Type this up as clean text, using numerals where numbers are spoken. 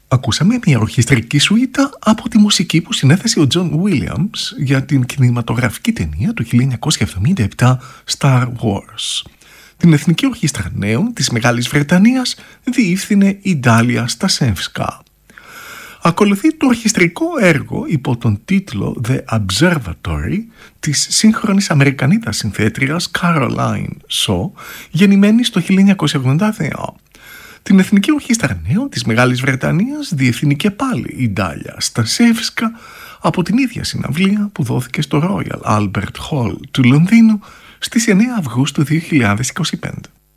Ακούσαμε μια ορχιστρική σουίτα από τη μουσική που συνέθεσε ο Τζον Βίλιαμς για την κινηματογραφική ταινία του 1977 Star Wars. Την Εθνική Ορχήστρα Νέων της Μεγάλης Βρετανίας διεύθυνε η Ντάλια Στασεύσκα. Ακολουθεί το ορχιστρικό έργο υπό τον τίτλο The Observatory της σύγχρονης Αμερικανίδας συνθέτριας Caroline Shaw, γεννημένη στο 1982. Την Εθνική Ορχήστρα Νέων της Μεγάλης Βρετανίας διευθύνει και πάλι η Ντάλια Στασεύσκα από την ίδια συναυλία που δόθηκε στο Royal Albert Hall του Λονδίνου στις 9 Αυγούστου 2025.